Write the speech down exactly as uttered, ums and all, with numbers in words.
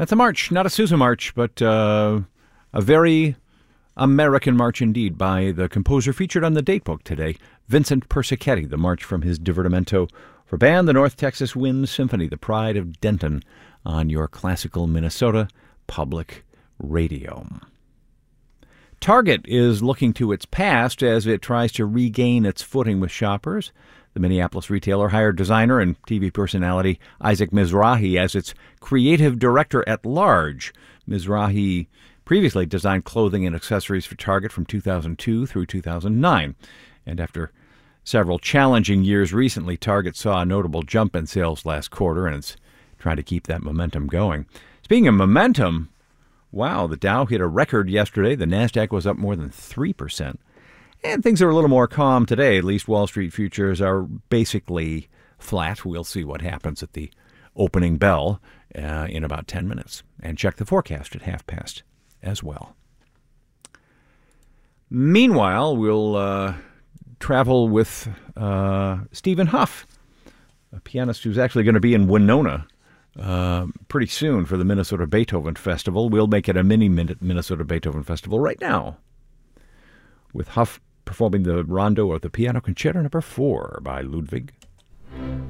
That's a march, not a Sousa march, but uh, a very American march indeed by the composer featured on the datebook today, Vincent Persichetti, the march from his Divertimento for band, the North Texas Wind Symphony, the Pride of Denton, on your classical Minnesota Public Radio. Target is looking to its past as it tries to regain its footing with shoppers. The Minneapolis retailer hired designer and T V personality Isaac Mizrahi as its creative director at large. Mizrahi previously designed clothing and accessories for Target from two thousand two through two thousand nine. And after several challenging years recently, Target saw a notable jump in sales last quarter, and it's trying to keep that momentum going. Speaking of momentum, wow, the Dow hit a record yesterday. The NASDAQ was up more than three percent. And things are a little more calm today. At least Wall Street futures are basically flat. We'll see what happens at the opening bell uh, in about ten minutes. And check the forecast at half past as well. Meanwhile, we'll uh, travel with uh, Stephen Huff, a pianist who's actually going to be in Winona uh, pretty soon for the Minnesota Beethoven Festival. We'll make it a mini Minnesota Beethoven Festival right now, with Huff performing the rondo of the Piano Concerto number four by Ludwig